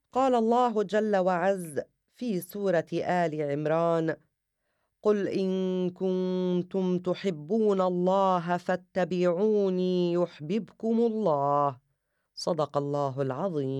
قال الله جل وعز في سورة آل عمران: قل إن كنتم تحبون الله فاتبعوني يحببكم الله. صدق الله العظيم.